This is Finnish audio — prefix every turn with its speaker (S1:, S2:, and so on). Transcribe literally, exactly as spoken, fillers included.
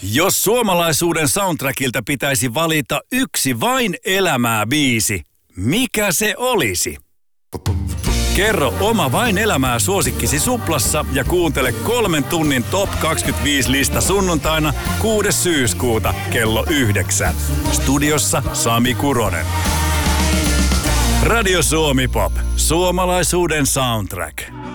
S1: Jos suomalaisuuden soundtrackilta pitäisi valita yksi vain elämää biisi, mikä se olisi? Kerro oma vain elämää suosikkisi Suplassa ja kuuntele kolmen tunnin Top kaksikymmentäviisi lista sunnuntaina kuudes syyskuuta kello yhdeksän. Studiossa Sami Kuronen. Radio Suomi Pop. Suomalaisuuden soundtrack.